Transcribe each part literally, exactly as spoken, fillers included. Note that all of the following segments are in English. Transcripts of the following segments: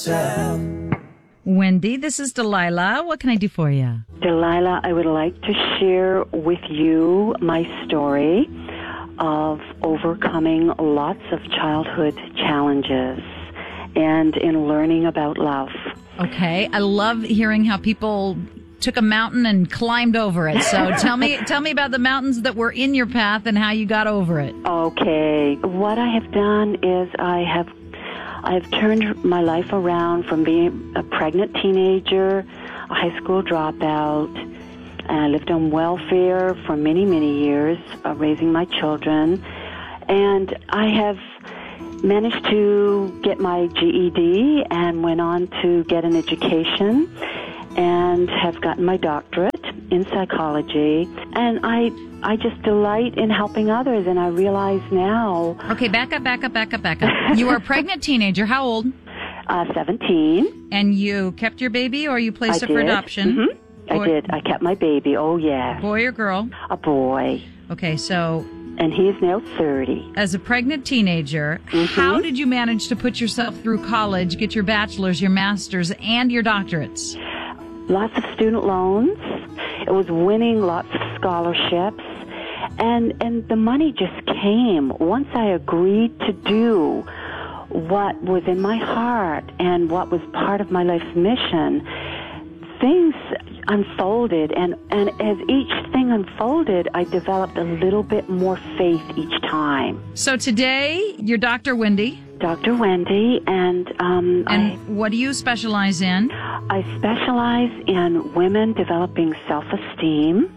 Wendy, this is Delilah. What can I do for you? Delilah, I would like to share with you my story of overcoming lots of childhood challenges and in learning about love. Okay. I love hearing how people took a mountain and climbed over it. So tell me tell me about the mountains that were in your path and how you got over it. Okay. What I have done is I have I have turned my life around from being a pregnant teenager, a high school dropout, and I lived on welfare for many, many years, uh, raising my children. And I have managed to get my G E D and went on to get an education and have gotten my doctorate in psychology. And I I just delight in helping others, and I realize now... Okay, back up, back up, back up, back up. You were a pregnant teenager. How old? Uh, seventeen. And you kept your baby, or you placed I it for did. adoption? Mm-hmm. I did. I kept my baby. Oh, yeah. Boy or girl? A boy. Okay, so... And he is now thirty. As a pregnant teenager, mm-hmm. how did you manage to put yourself through college, get your bachelor's, your master's, and your doctorates? Lots of student loans. It was winning lots of scholarships. And and the money just came once I agreed to do what was in my heart and what was part of my life's mission. Things unfolded, and, and as each thing unfolded, I developed a little bit more faith each time. So today, you're Doctor Wendy. Doctor Wendy, and um, and I, what do you specialize in? I specialize in women developing self-esteem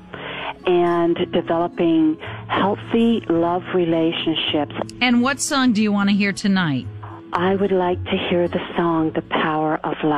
and developing healthy love relationships. And what song do you want to hear tonight? I would like to hear the song, The Power of Love.